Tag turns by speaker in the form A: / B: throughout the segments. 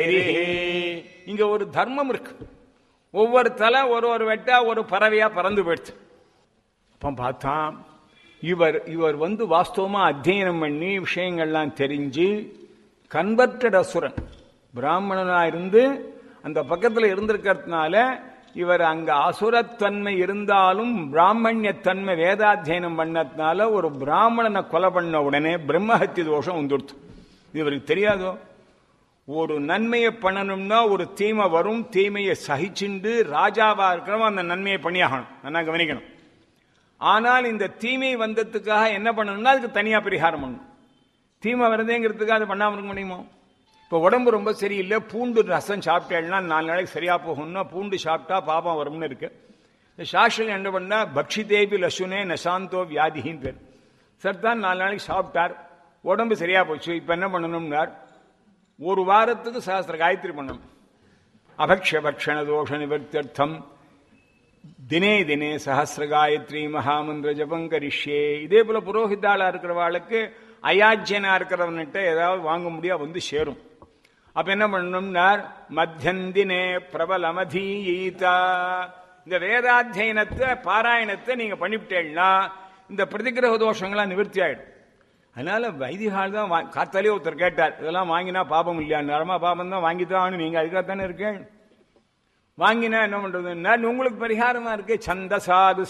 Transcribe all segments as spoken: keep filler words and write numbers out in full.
A: இங்க ஒரு தர்மம் இருக்கு. ஒவ்வொரு தலை ஒரு ஒரு வெட்டா ஒரு பறவையா பறந்து போயிடுச்சு. அப்ப பார்த்தா இவர் இவர் வந்து வாஸ்தவமா அத்தியனம் பண்ணி விஷயங்கள்லாம் தெரிஞ்சு கன்வெர்டட் அசுரன் பிராமணனா இருந்து அந்த பக்கத்துல இருந்திருக்கிறதுனால இவர் அங்க அசுரத்தன்மை இருந்தாலும் பிராமணியத்தன்மை வேதாத்தியனம் பண்ணதுனால ஒரு பிராமணனை கொலை பண்ண உடனே பிரம்மஹத்தி தோஷம் வந்துடுச்சு. இவருக்கு தெரியாதோ? ஒரு நன்மையை பண்ணணும்னா ஒரு தீமை வரும், தீமையை சகிச்சுண்டு ராஜாவா இருக்கிறவன் அந்த நன்மையை பண்ணியாகணும், நல்லா கவனிக்கணும். ஆனால் இந்த தீமை வந்ததுக்காக என்ன பண்ணணும்னா அதுக்கு தனியா பரிகாரம் பண்ணணும். தீமை வருதேங்கிறதுக்காக அதை பண்ணாம இருக்க முடியுமோ? இப்போ உடம்பு ரொம்ப சரியில்லை, பூண்டு ரசம் சாப்பிட்டேன்னா நாலு நாளைக்கு சரியா போகணும்னா பூண்டு சாப்பிட்டா பாபம் வரும்னு இருக்கு. சாஸ்திரம் என்ன பண்ணா பக்ஷிதேபி லசுனே நசாந்தோ வியாதின்னு பேர். சார் தான் நாலு நாளைக்கு சாப்பிட்டார், உடம்பு சரியா போச்சு. இப்ப என்ன பண்ணணும்னார், ஒரு வாரத்துக்கு சஹஸ்ர காயத்ரி பண்ணணும். அபக்ஷ பக்ஷண தோஷ நிவர்த்தியர்த்தம் தினே தினே சஹஸ்ர காயத்ரி மகாமந்திர ஜபம் கரிஷ்யே. இதே போல புரோஹிதாளா இருக்கிறவாளுக்கு அயாஜ்யனா இருக்கிறவன்கிட்ட ஏதாவது வாங்க முடியா வந்து சேரும். அப்ப என்ன பண்ணணும்னார், மத்தியந்தினே பிரபலமதீயீதா. இந்த வேதாத்தியனத்தை பாராயணத்தை நீங்க பண்ணிவிட்டேன்னா இந்த பிரதிகிரக தோஷங்கள்லாம் நிவர்த்தி ஆயிடும். அதனால வைதிகால் தான் காத்தாலே ஒருத்தர் கேட்டார், இதெல்லாம் வாங்கினா பாபம் இல்லையா? நரமா பாபம் தான் வாங்கித்தான், நீங்க அதுக்காக தானே இருக்கேன். வாங்கினா என்ன பண்றதுன்னா உங்களுக்கு பரிகாரமா இருக்கு. சந்தசாது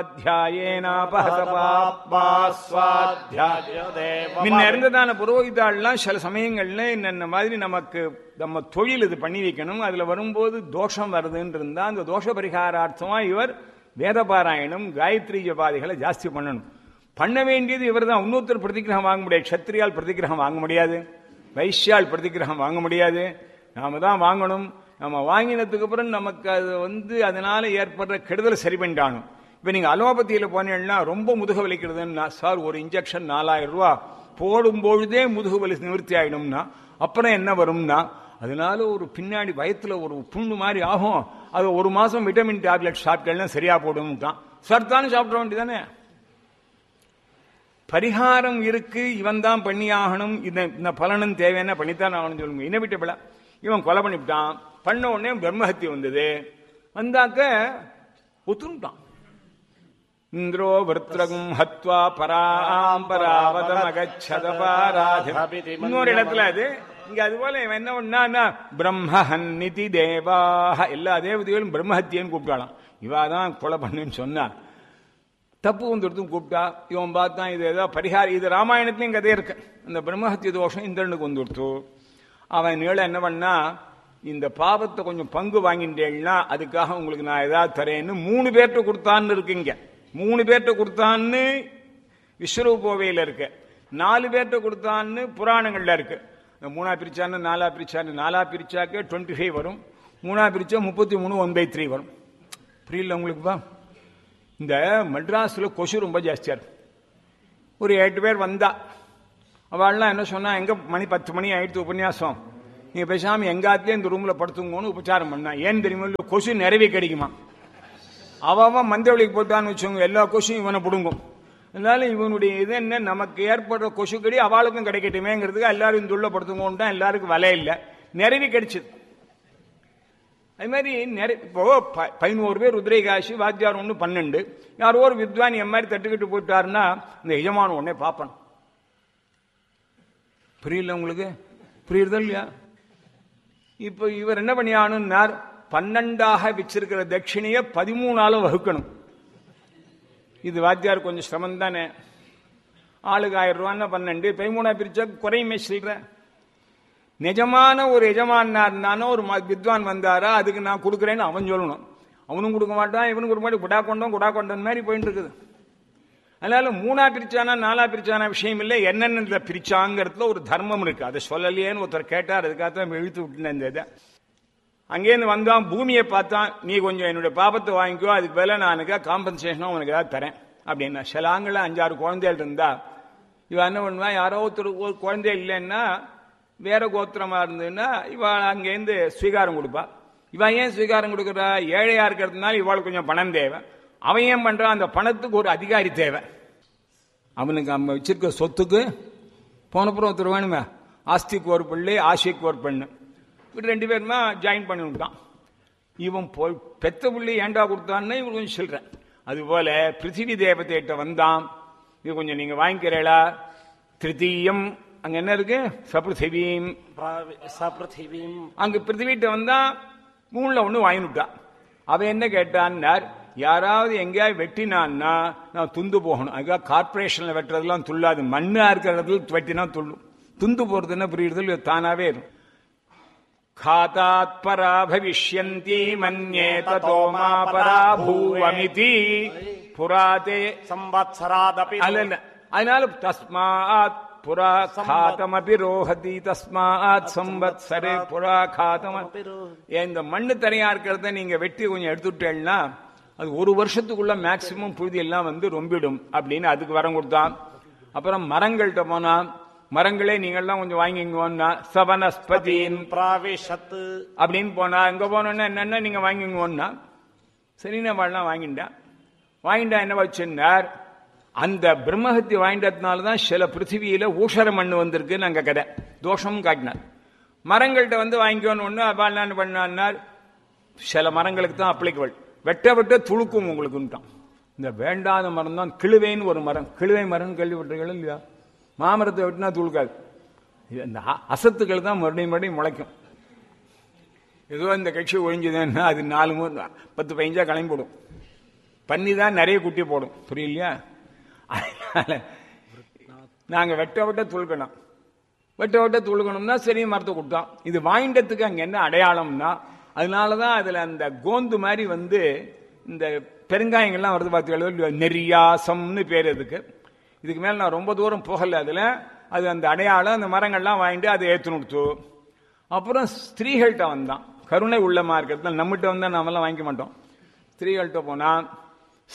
A: முன்ன இருந்ததான புரோகிதாள்லாம் சில சமயங்கள்ல இந்த மாதிரி நமக்கு நம்ம தொழில் இது பண்ணி வைக்கணும், அதுல வரும்போது தோஷம் வருதுன்னு இருந்தா அந்த தோஷ பரிகாரார்த்தமா இவர் வேத பாராயணம் காயத்ரி ஜபாதிகளை ஜாஸ்தி பண்ணணும். பண்ண வேண்டியது இவர் தான். இன்னொருத்தர் பிரதிகிரகம் வாங்க முடியாது. க்ஷத்ரியால் பிரதிகிரகம் வாங்க முடியாது, வைஷ்யால் பிரதிகிரகம் வாங்க முடியாது, நாம தான் வாங்கணும். நம்ம வாங்கினதுக்கு அப்புறம் நமக்கு அது வந்து அதனால ஏற்படுற கெடுதலை சரி பண்ணிட்டானும். இப்ப நீங்க அலோபதியில போனீங்கன்னா ரொம்ப முதுகு வலிக்கிறதுன்னா, சார் ஒரு இன்ஜெக்ஷன் நாலாயிரம் ரூபாய் போடும்பொழுதே முதுகு வலி நிவர்த்தி ஆயிடும்னா அப்புறம் என்ன வரும்னா, அதனால ஒரு பின்னாடி வயத்துல ஒரு புண்ணு மாதிரி ஆகும், அது ஒரு மாசம் விட்டமின் டேப்லெட் சாப்பிட்டா சரியா போடும் தான். சர்த்தானு சாப்பிட வேண்டியதானே. பரிகாரம் இருக்கு, இவன் தான் பண்ணி ஆகணும், இந்த பலனும் தேவையான பண்ணித்தான் ஆகணும் சொல்லுங்க. இனவிட்டபிள இவன் கொலை பண்ணிவிட்டான், பண்ண உடனே பிரம்மஹத்தி வந்தது. வந்தாக்க ஒத்துட்டான். இந்திரோ விருத்ரகும் ஹத்வா பராம்பராவதமகச்சதபாராதி. இன்னொரு இடத்துல அது இங்க அது போல இவன் என்ன பண்ணா, பிரம்மஹன்னிதி தேவாக எல்லா தேவதைகளும் பிரம்மஹத்தியன்னு கூப்பிட்டாலாம். இவாதான் கொலை பண்ணுன்னு சொன்னா தப்பு வந்துடுத்தும் கூப்பிட்டா. இவன் பார்த்தான் இது ஏதோ பரிகாரம், இது ராமாயணத்திலையும் கதை இருக்கு. அந்த பிரம்மஹத்திய தோஷம் இந்திரனுக்கு வந்துடுத்து. அவன் நீள என்ன பண்ணா, இந்த பாவத்தை கொஞ்சம் பங்கு வாங்கிட்டேன்னா அதுக்காக உங்களுக்கு நான் ஏதாவது தரேன்னு மூணு பேர்ட்ட கொடுத்தான்னு இருக்குங்க. மூணு பேர்ட்ட கொடுத்தான்னு விஸ்வரூபோவையில் இருக்கு, நாலு பேர்ட்ட கொடுத்தான்னு புராணங்கள்ல இருக்கு. மூணா பிரிச்சான்னு நாலா பிரிச்சான்னு நாலா பிரிச்சாக்க டுவெண்ட்டி ஃபைவ் வரும், மூணா பிரிச்சா முப்பத்தி மூணு ஒன் பை த்ரீ வரும். புரியல உங்களுக்குப்பா? இந்த மெட்ராஸ்ல கொசு ரொம்ப ஜாஸ்தியா இருக்கு. ஒரு எட்டு பேர் வந்தா அவள்லாம் என்ன சொன்னா, எங்க மணி பத்து மணி ஆயிடுத்து உபன்யாசம், நீங்க பேசாம எங்காத்திலே இந்த ரூம்ல படுத்துங்கன்னு உபச்சாரம் பண்ணா. ஏன் தெரியுமா? கொசு நிறைவே கிடைக்குமா. அவன் மந்தவெளிக்கு போட்டான்னு வச்சவங்க எல்லா கொசும் இவனை பிடுங்கும். அதனால இவனுடைய இது என்ன, நமக்கு ஏற்படுற கொசு கடி அவளுக்கும் கிடைக்கட்டுமேங்கிறதுக்கு எல்லாரும் இந்த உள்ள படுத்துங்கன்னு தான் எல்லாருக்கும் விலை இல்லை, நிறைவே கிடைச்சது. அது மாதிரி இப்போ பதினோரு பேர் உதிரைகாசி வாத்தியார் ஒன்று பன்னெண்டு, யாரோ ஒரு வித்வான் என் மாதிரி தட்டுக்கிட்டு போயிட்டாருன்னா இந்த எஜமான உடனே பார்ப்பேன். புரியல உங்களுக்கு? புரியுறதா இல்லையா? இப்ப இவர் என்ன பண்ணியானுன்னார், பன்னெண்டாக வச்சிருக்கிற தட்சிணைய பதிமூணால வகுக்கணும். இது வாத்தியார் கொஞ்சம் சிரமம் தானே. ஆளுக்கு ஆயிரம் ரூபான்னா பன்னெண்டு பதிமூணா பிரிச்சா குறையுமே சில்ற. நிஜமான ஒரு எஜமானார்னானோ ஒரு வித்வான் வந்தாரா அதுக்கு நான் கொடுக்குறேன்னு அவன் சொல்லணும். அவனும் கொடுக்க மாட்டான், இவனும் கொடுக்க மாட்டேன், குடா கொண்டோம் குடா கொண்டன் மாதிரி போயிட்டு இருக்குது. அதனால மூணா பிரிச்சானா நாலா பிரிச்சானா விஷயம் இல்லை, என்னென்ன பிரிச்சாங்கிறதுல ஒரு தர்மம் இருக்கு. அதை சொல்லலையேன்னு ஒருத்தர் கேட்டார், அதுக்காகத்தான் இழுத்து விட்டுனேன் இந்த இதை. அங்கேருந்து வந்தான், பூமியை பார்த்தான், நீ கொஞ்சம் என்னுடைய பாபத்தை வாங்கிக்கோ, அதுக்கு மேல நான் எனக்கு காம்பன்சேஷனும் உனக்கு ஏதாவது தரேன் அப்படின்னா. சில ஆண்கள் அஞ்சாறு குழந்தைகள் இருந்தா இவன் என்ன பண்ணுவான், யாரோ ஒருத்தர் ஒரு குழந்தை இல்லைன்னா வேற கோத்திரமா இருந்ததுன்னா இவள் அங்கேருந்து ஸ்வீகாரம் கொடுப்பா. இவன் ஏன் ஸ்வீகாரம் கொடுக்குறா, ஏழையா இருக்கிறதுனால இவாளுக்கு கொஞ்சம் பணம் தேவை. அவன் ஏன் பண்றான், அந்த பணத்துக்கு ஒரு அதிகாரி தேவை. அவனுக்கு நம்ம வச்சிருக்க சொத்துக்கு போனப்புறம் ஒருத்தர் வேணுமே, ஆஸ்திக்கு ஒரு பிள்ளை ஆசைக்கு ஒரு பெண்ணு. ரெண்டு பேருமா ஜாயின் பண்ணி விட்டான். இவன் போய் பெத்த புள்ளி ஏண்டா கொடுத்தான்னு இவன் கொஞ்சம் சொல்றேன். அதுபோல பிருத்திவி தேவதைகிட்ட வந்தான், இது கொஞ்சம் நீங்க வாங்கிக்கிறீங்களா? திருத்தீயம் அங்க என்ன இருக்கு? சப்ருதிவீம்.
B: சப்ருதிவீம்
A: அங்க பிருத்திவிட்ட வந்தா மூணுல ஒண்ணு வாங்கினுட்டான். அவன் என்ன கேட்டான்னார், யாராவது எங்கேயாவது வெட்டினான்னா நான் துந்து போகணும். அதுக்காக கார்பரேஷன்ல வெட்டுறதுலாம் துள்ளாது, மண்ணா இருக்கிறது வெட்டினா துள்ளும். துந்து போறதுன்னா புரியுறது தானாவே இருக்கும். காதாத் பரா பவிஷ்யந்தி மன்யே ததோ மா பரா பூவமிதி புராதே
B: சம்வத்சராதபி.
A: அல்ல, அதனால தஸ்மாத் புரா காதமபி ரோஹதி தஸ்மாத் சம்வத்சரே புரா காதம். இந்த மண்ணு தரையா இருக்கிறத நீங்க வெட்டி கொஞ்சம் எடுத்துட்டேன்னா அது ஒரு வருஷத்துக்குள்ள மேக்சிமம் புழுதி எல்லாம் வந்து ரொம்பிடும் அப்படின்னு அதுக்கு வரம் கொடுத்தான். அப்புறம் மரங்கள்கிட்ட போனா, மரங்களே நீங்கள்லாம் கொஞ்சம் வாங்கிங்கோன்னா சவனஸ்பதியின்
B: பிராவேஷத்து
A: அப்படின்னு போனா, அங்க போனோன்னா என்னன்னா நீங்க வாங்கிங்கோன்னா சரி நான் வாழலாம் வாங்கிட்டேன். வாங்கிட்டா என்ன வச்சுன்னார், அந்த பிரம்மஹத்தி வாங்கிட்டதுனாலதான் சில பிருத்திவியில ஊஷர மண்ணு வந்திருக்குன்னு அங்க கதை தோஷமும் காட்டினார். மரங்கள்கிட்ட வந்து வாங்கிக்கோன்னு ஒண்ணு என்ன பண்ணார், சில மரங்களுக்கு தான் அப்ளிகபிள், வெட்ட வெட்ட துளுக்கும் உங்களுக்குன்ட்டான். இந்த வேண்டாத மரம் தான் கிழுவைன்னு ஒரு மரம், கிழுவை மரம் கேள்விப்பட்டீர்கள் இல்லையா? மாமரத்தை வெட்டினா துளுக்காது, இந்த அசத்துக்கள் தான் மறுபடியும் மறுபடியும் முளைக்கும். ஏதோ இந்த கட்சி ஒழிஞ்சுதுன்னா அது நாலு மூணு பத்து பதினஞ்சா கிளம்பி போடும், பண்ணி தான் நிறைய குட்டி போடும், புரியலையா? அதனால நாங்க வெட்ட வெட்ட துளுக்கணும், வெட்ட வெட்ட துளுக்கணும்னா சரி மரத்தை கொடுத்தோம். இது வாங்கிட்டதுக்கு அங்க என்ன அடையாளம்னா, அதனாலதான் அதுல அந்த கோந்து மாதிரி வந்து இந்த பெருங்காயங்கள்லாம் வருது பார்த்தீங்களா, நெறியாசம்னு பேர் அதுக்கு. இதுக்கு மேல நான் ரொம்ப தூரம் போகல. அதுல அது அந்த அடையாளம், அந்த மரங்கள்லாம் வாங்கிட்டு அதை ஏத்து கொடுத்து. அப்புறம் ஸ்திரீகள்கிட்ட வந்தான், கருணை உள்ளமா இருக்கிறது. நம்மகிட்ட வந்தா நாமெல்லாம் வாங்கிக்க மாட்டோம். ஸ்திரீகள்கிட்ட போனா